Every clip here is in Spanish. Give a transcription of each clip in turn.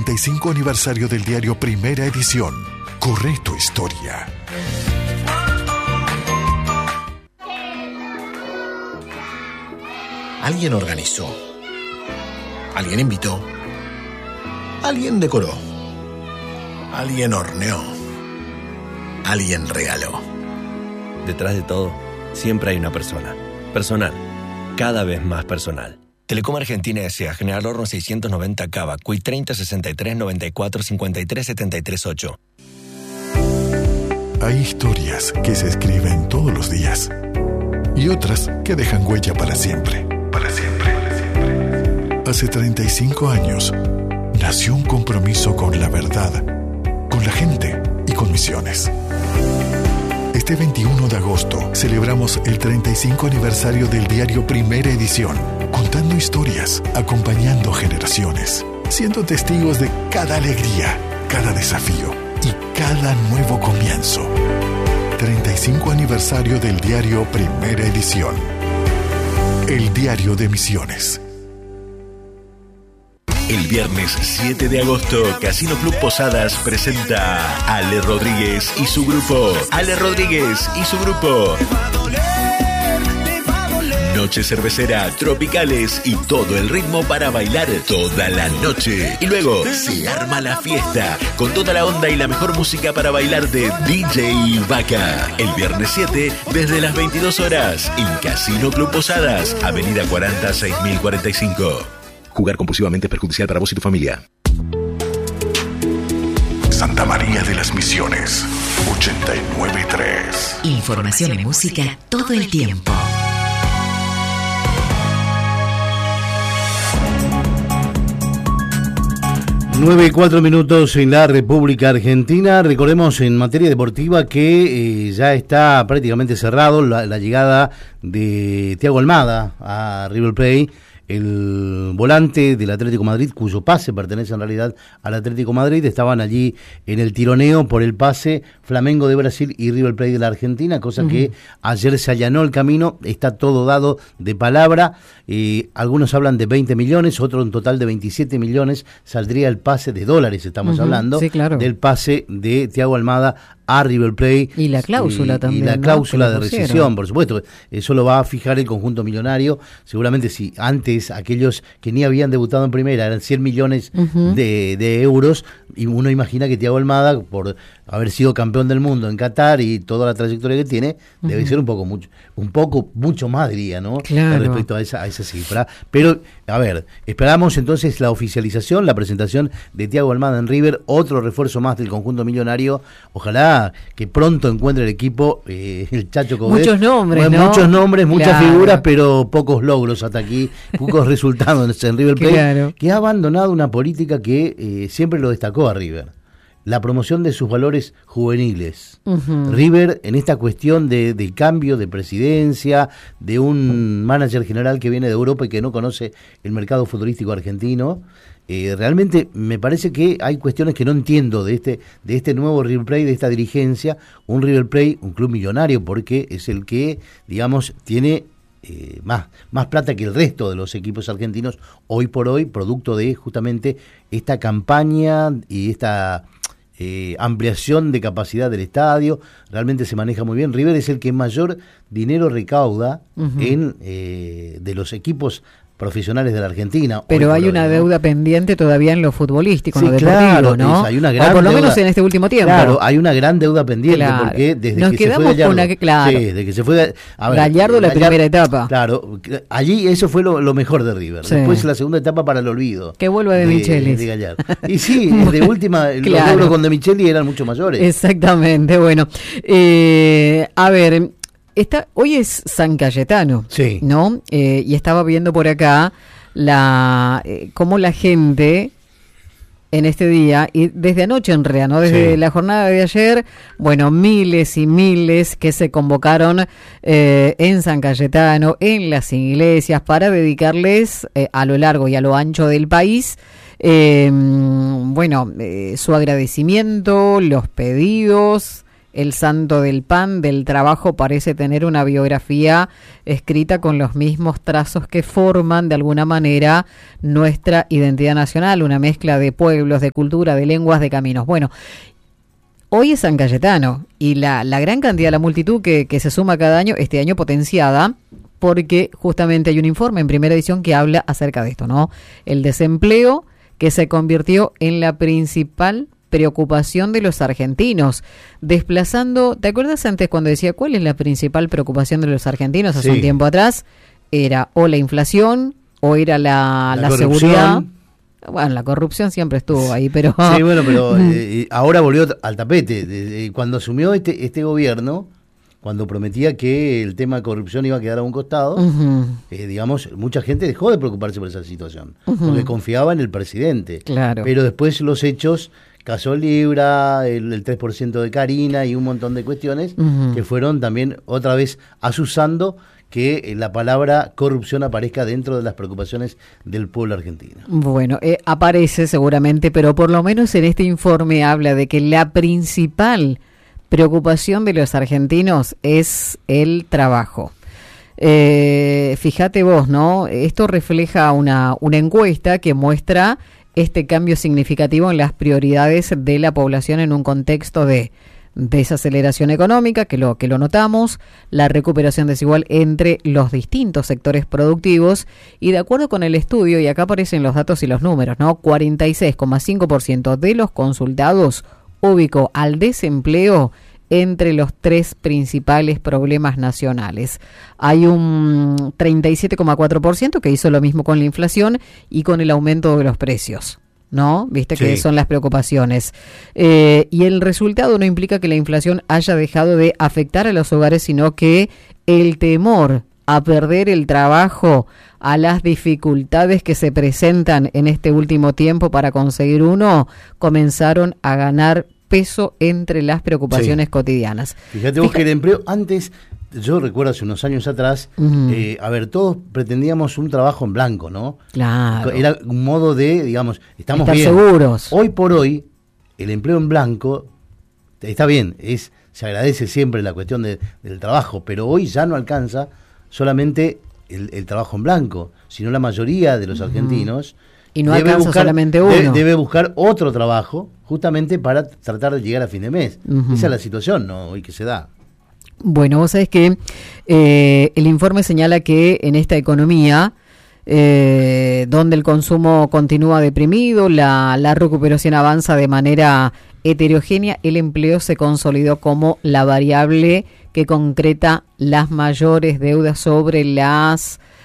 35 aniversario del diario Primera Edición. Corre tu historia. Alguien organizó. Alguien invitó. Alguien decoró. Alguien horneó. Alguien regaló. Detrás de todo, siempre hay una persona. Personal. Cada vez más personal. Telecom Argentina S.A. General Horno 690 Cava, CUI 30 63 94 53 73 8. Hay historias que se escriben todos los días y otras que dejan huella para siempre. Para siempre. Hace 35 años nació un compromiso con la verdad, con la gente y con Misiones. Este 21 de agosto celebramos el 35 aniversario del diario Primera Edición, contando historias, acompañando generaciones, siendo testigos de cada alegría, cada desafío y cada nuevo comienzo. 35 aniversario del diario Primera Edición. El diario de Misiones. El viernes 7 de agosto, Casino Club Posadas presenta a Ale Rodríguez y su grupo. Ale Rodríguez y su grupo. Noche cervecera, tropicales y todo el ritmo para bailar toda la noche. Y luego se arma la fiesta con toda la onda y la mejor música para bailar de DJ Vaca. El viernes 7 desde las 22 horas en Casino Club Posadas, Avenida 40 6045. Jugar compulsivamente es perjudicial para vos y tu familia. Santa María de las Misiones, 89.3. Información y música todo el tiempo. 9:04 en la República Argentina. Recordemos en materia deportiva que ya está prácticamente cerrado la llegada de Thiago Almada a River Plate, el volante del Atlético Madrid, cuyo pase pertenece en realidad al Atlético Madrid. Estaban allí en el tironeo por el pase Flamengo de Brasil y River Plate de la Argentina, cosa que ayer se allanó el camino. Está todo dado de palabra. Algunos hablan de 20 millones, otros un total de 27 millones saldría el pase de dólares, estamos hablando, sí, claro, del pase de Thiago Almada a River Plate. Y la cláusula también. Y la cláusula de pusieron. rescisión, por supuesto. Eso lo va a fijar el conjunto millonario. Seguramente si antes aquellos que ni habían debutado en primera eran 100 millones de euros, y uno imagina que Thiago Almada, por haber sido campeón del mundo en Qatar y toda la trayectoria que tiene, debe ser mucho más, diría, ¿no? Claro. Respecto a esa cifra. Pero, a ver, esperamos entonces la oficialización, la presentación de Thiago Almada en River, otro refuerzo más del conjunto millonario. Ojalá que pronto encuentre el equipo, el Chacho Coudet. Muchos nombres, ¿no? Muchos nombres, muchas claro, figuras, pero pocos logros hasta aquí, pocos resultados en River Plate, claro, que ha abandonado una política que siempre lo destacó a River: la promoción de sus valores juveniles. River, en esta cuestión de cambio de presidencia, de un manager general que viene de Europa y que no conoce el mercado futbolístico argentino, realmente me parece que hay cuestiones que no entiendo de este nuevo River Plate, de esta dirigencia. Un River Plate, un club millonario, porque es el que, digamos, tiene más plata que el resto de los equipos argentinos hoy por hoy, producto de justamente esta campaña y esta ampliación de capacidad del estadio. Realmente se maneja muy bien. River es el que mayor dinero recauda de los equipos profesionales de la Argentina. Pero hay una deuda pendiente todavía en lo futbolístico, sí, en lo deportivo, claro, ¿no? Hay una gran o por lo deuda, menos en este último tiempo. Claro, hay una gran deuda pendiente, claro, porque desde nos que quedamos se fue Gallardo, con la claro, sí, desde que se fue Gallardo la primera etapa. Claro, allí eso fue lo mejor de River. Sí. Después la segunda etapa para el olvido. Que vuelva de Michelis. De Gallardo. Y sí, de última, claro, los logros con De Micheli eran mucho mayores. Exactamente, bueno. A ver, hoy es San Cayetano, sí, ¿no? Y estaba viendo por acá cómo la gente en este día, y desde anoche en realidad, ¿no? Desde la jornada de ayer, bueno, miles y miles que se convocaron en San Cayetano, en las iglesias, para dedicarles a lo largo y a lo ancho del país, su agradecimiento, los pedidos, el santo del pan, del trabajo, parece tener una biografía escrita con los mismos trazos que forman de alguna manera nuestra identidad nacional, una mezcla de pueblos, de cultura, de lenguas, de caminos. Bueno, hoy es San Cayetano y la gran cantidad, la multitud que se suma cada año, este año potenciada, porque justamente hay un informe en Primera Edición que habla acerca de esto, ¿no? El desempleo que se convirtió en la principal preocupación de los argentinos, desplazando, ¿te acuerdas antes cuando decía cuál es la principal preocupación de los argentinos hace un tiempo atrás? Era o la inflación o era la seguridad. Bueno, la corrupción siempre estuvo ahí, pero... Sí, bueno, pero ahora volvió al tapete. Cuando asumió este gobierno, cuando prometía que el tema de corrupción iba a quedar a un costado, digamos, mucha gente dejó de preocuparse por esa situación, porque confiaba en el presidente. Claro. Pero después los hechos, caso Libra, el 3% de Karina y un montón de cuestiones que fueron también otra vez azuzando que la palabra corrupción aparezca dentro de las preocupaciones del pueblo argentino. Bueno, aparece seguramente, pero por lo menos en este informe habla de que la principal preocupación de los argentinos es el trabajo. Fíjate vos, ¿no? Esto refleja una encuesta que muestra este cambio significativo en las prioridades de la población en un contexto de desaceleración económica, que lo notamos, la recuperación desigual entre los distintos sectores productivos y de acuerdo con el estudio, y acá aparecen los datos y los números, ¿no? 46,5% de los consultados ubicó al desempleo entre los 3 principales problemas nacionales. Hay un 37,4% que hizo lo mismo con la inflación y con el aumento de los precios, ¿no? Viste que son las preocupaciones. Y el resultado no implica que la inflación haya dejado de afectar a los hogares, sino que el temor a perder el trabajo, a las dificultades que se presentan en este último tiempo para conseguir uno, comenzaron a ganar peso entre las preocupaciones cotidianas. Fíjate vos que el empleo antes, yo recuerdo hace unos años atrás, todos pretendíamos un trabajo en blanco, ¿no? Claro. Era un modo de, digamos, estamos estar bien. seguros. Hoy por hoy, el empleo en blanco está bien, se agradece siempre la cuestión del trabajo, pero hoy ya no alcanza solamente el trabajo en blanco, sino la mayoría de los argentinos. Y no alcanza solamente uno. Debe buscar otro trabajo justamente para tratar de llegar a fin de mes. Esa es la situación, ¿no? Hoy que se da. Bueno, vos sabés que el informe señala que en esta economía, donde el consumo continúa deprimido, la recuperación avanza de manera heterogénea, el empleo se consolidó como la variable que concreta las mayores deudas sobre la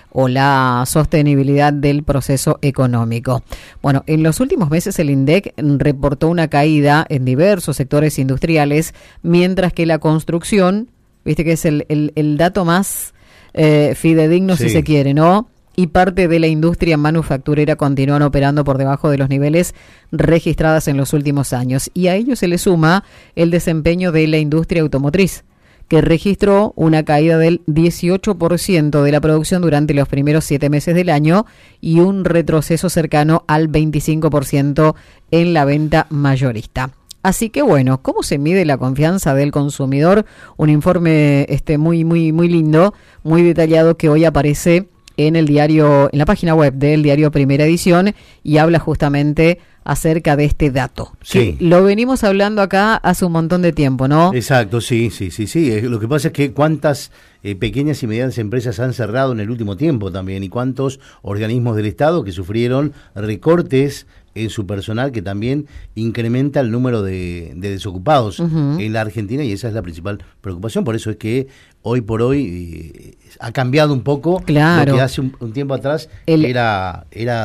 sostenibilidad del proceso económico. Bueno, en los últimos meses el INDEC reportó una caída en diversos sectores industriales, mientras que la construcción, viste que es el dato más fidedigno si se quiere, ¿no? Y parte de la industria manufacturera continúan operando por debajo de los niveles registrados en los últimos años. Y a ello se le suma el desempeño de la industria automotriz, que registró una caída del 18% de la producción durante los primeros 7 meses del año y un retroceso cercano al 25% en la venta mayorista. Así que bueno, ¿cómo se mide la confianza del consumidor? Un informe muy lindo, muy detallado que hoy aparece en el diario, en la página web del diario Primera Edición y habla justamente acerca de este dato. Sí. Que lo venimos hablando acá hace un montón de tiempo, ¿no? Exacto, sí. Lo que pasa es que cuántas pequeñas y medianas empresas han cerrado en el último tiempo también y cuántos organismos del Estado que sufrieron recortes en su personal que también incrementa el número de desocupados en la Argentina y esa es la principal preocupación. Por eso es que hoy por hoy ha cambiado un poco lo que hace un tiempo atrás era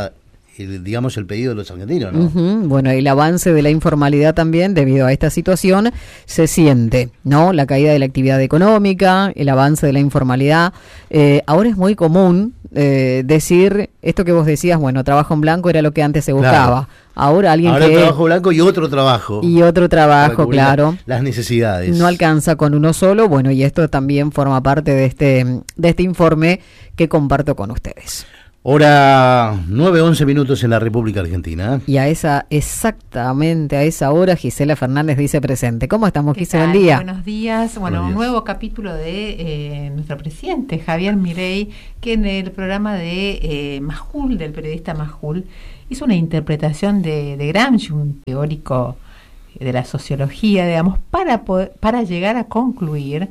el pedido de los argentinos, ¿no? Bueno, el avance de la informalidad también, debido a esta situación, se siente, ¿no? La caída de la actividad económica, el avance de la informalidad. Ahora es muy común decir esto que vos decías, bueno, trabajo en blanco era lo que antes se buscaba. Claro. Ahora trabajo blanco y otro trabajo. Y otro trabajo, claro. Las necesidades. No alcanza con uno solo, bueno, y esto también forma parte de este informe que comparto con ustedes. Hora 9:11 en la República Argentina. Y exactamente a esa hora, Gisela Fernández dice presente. ¿Cómo estamos, Gisela? Buen día. Buenos días. Bueno, Buenos días. Un nuevo capítulo de nuestro presidente, Javier Milei, que en el programa de Majul, del periodista Majul, hizo una interpretación de Gramsci, un teórico de la sociología, digamos, para llegar a concluir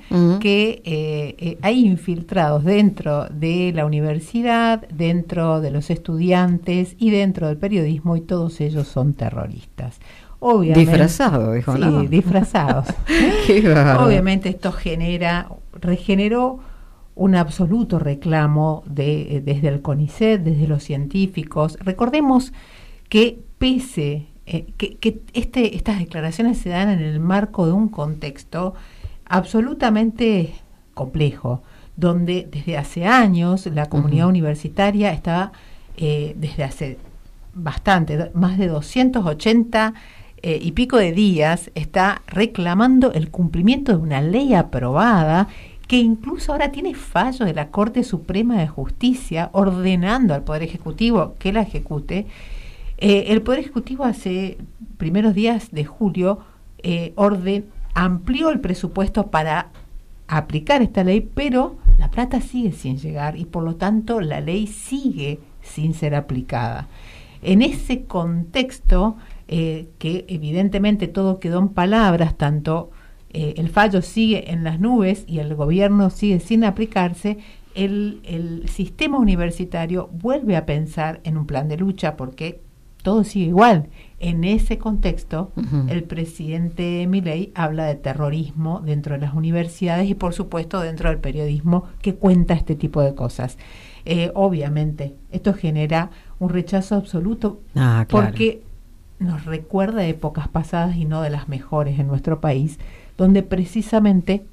que hay infiltrados dentro de la universidad, dentro de los estudiantes y dentro del periodismo, y todos ellos son terroristas. Obviamente, disfrazados, dijo, ¿no? Sí, disfrazados. Qué bárbaro. Obviamente esto regeneró un absoluto reclamo desde el CONICET, desde los científicos. Recordemos que pese que estas declaraciones se dan en el marco de un contexto absolutamente complejo, donde desde hace años la comunidad universitaria está, desde hace bastante, más de 280 y pico de días, está reclamando el cumplimiento de una ley aprobada, que incluso ahora tiene fallo de la Corte Suprema de Justicia ordenando al Poder Ejecutivo que la ejecute. El Poder Ejecutivo hace primeros días de julio amplió el presupuesto para aplicar esta ley, pero la plata sigue sin llegar y por lo tanto la ley sigue sin ser aplicada. En ese contexto, que evidentemente todo quedó en palabras, tanto el fallo sigue en las nubes y el gobierno sigue sin aplicarse, el sistema universitario vuelve a pensar en un plan de lucha porque todo sigue igual. En ese contexto, el presidente Milei habla de terrorismo dentro de las universidades y, por supuesto, dentro del periodismo que cuenta este tipo de cosas. Obviamente, esto genera un rechazo absoluto porque nos recuerda épocas pasadas y no de las mejores en nuestro país, donde precisamente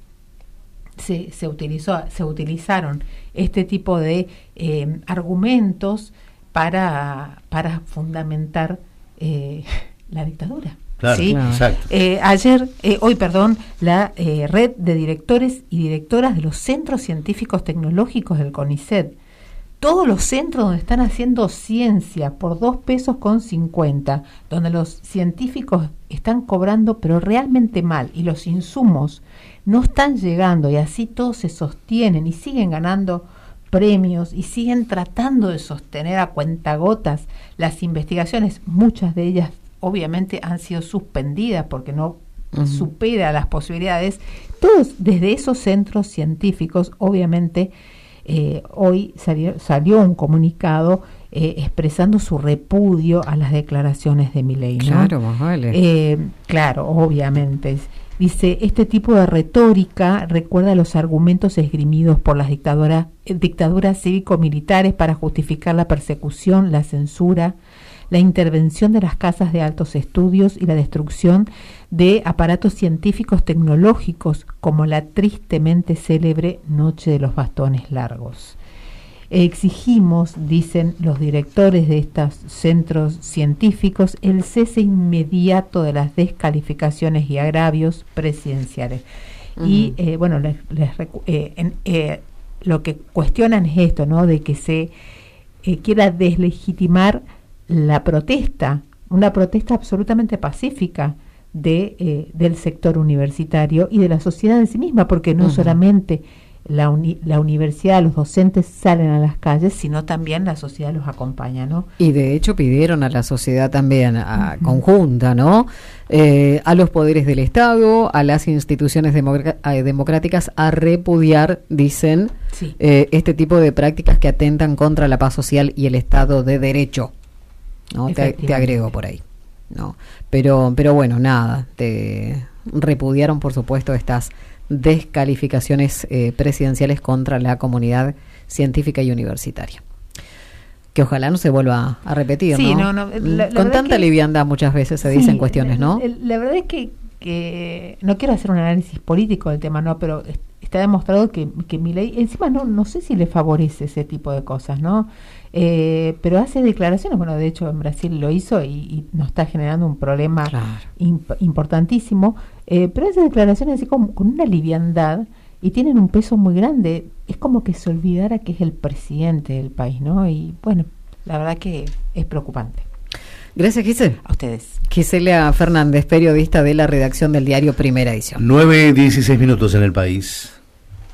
se utilizaron este tipo de argumentos para fundamentar la dictadura. Claro, ¿sí? Exacto. Hoy, la red de directores y directoras de los centros científicos tecnológicos del CONICET, todos los centros donde están haciendo ciencia por 2.50 pesos, donde los científicos están cobrando pero realmente mal y los insumos no están llegando y así todos se sostienen y siguen ganando premios y siguen tratando de sostener a cuentagotas las investigaciones. Muchas de ellas obviamente han sido suspendidas porque no supera las posibilidades. Todos desde esos centros científicos, obviamente, hoy salió un comunicado expresando su repudio a las declaraciones de Milei, ¿no? Claro, más vale. Claro, obviamente. Dice, este tipo de retórica recuerda los argumentos esgrimidos por las dictaduras cívico-militares para justificar la persecución, la censura, la intervención de las casas de altos estudios y la destrucción de aparatos científicos tecnológicos, como la tristemente célebre Noche de los Bastones Largos. Exigimos, dicen los directores de estos centros científicos, el cese inmediato de las descalificaciones y agravios presidenciales. Y lo que cuestionan es esto, ¿no? De que se quiera deslegitimar la protesta, una protesta absolutamente pacífica del sector universitario y de la sociedad en sí misma, porque no solamente la universidad, los docentes salen a las calles, sino también la sociedad los acompaña, ¿no? Y de hecho pidieron a la sociedad también conjunta, ¿no? A los poderes del Estado, a las instituciones democráticas a repudiar, dicen, este tipo de prácticas que atentan contra la paz social y el Estado de Derecho, ¿no? Te agrego por ahí, ¿no? Pero bueno, nada, te repudiaron, por supuesto, estas descalificaciones presidenciales contra la comunidad científica y universitaria, que ojalá no se vuelva a repetir, sí, ¿no? Con tanta liviandad muchas veces se dicen cuestiones, ¿no? La verdad es que no quiero hacer un análisis político del tema, ¿no? Pero está demostrado que Milei, encima no sé si le favorece ese tipo de cosas, ¿no? Pero hace declaraciones, bueno, de hecho en Brasil lo hizo y nos está generando un problema importantísimo, pero hace declaraciones así con una liviandad y tienen un peso muy grande. Es como que se olvidara que es el presidente del país, ¿no? Y bueno, la verdad que es preocupante. Gracias, Gisela. A ustedes. Gisela Fernández, periodista de la redacción del diario Primera Edición. 9:16 en el país.